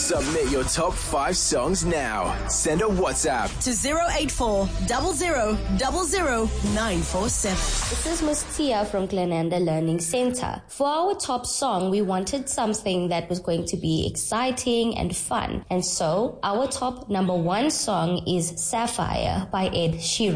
Submit your top 5 songs now. Send a WhatsApp to 084 00 947. This is Miss Tia from Glenanda Learning Center. For our top song, we wanted something that was going to be exciting and fun. And so, our top number 1 song is Sapphire by Ed Sheeran.